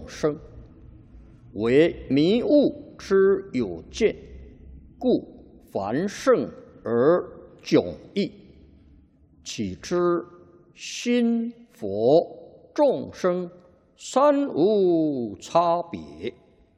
生，为迷悟之有见，故繁盛而迥异。岂知心佛众生三无差别。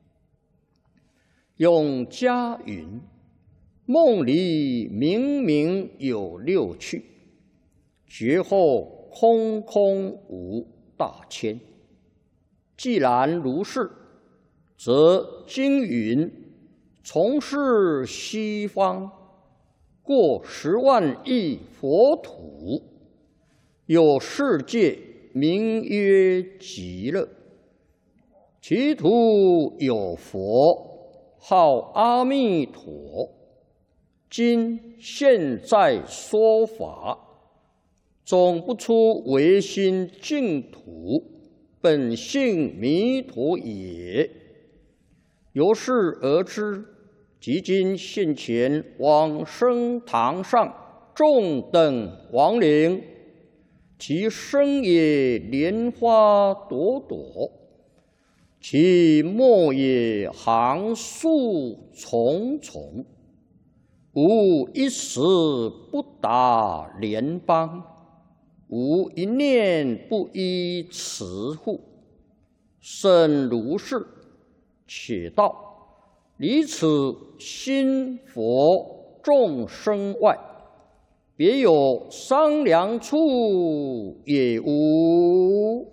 用家云：梦里明明有六趣，觉后空空无大千。既然如是，则经云：从是西方过10万亿佛土，有世界名曰极乐，其土有佛号阿弥陀。今现在说法，总不出唯心净土，本性弥陀也。由是而知，即今现前往生堂上众等亡灵，其身也莲花朵朵，其末也行树重重，无一时不达莲邦，无一念不依持护。甚如是，且道离此心佛众生外，别有商量处也无。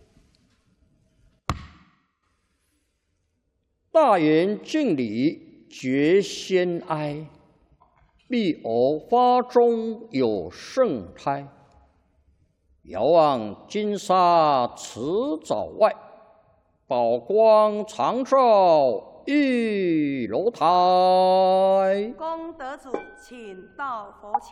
大圆敬礼觉先哀，必偶发中有圣胎。遥望金沙池沼外，宝光常照玉楼台。 功德主，请到佛前。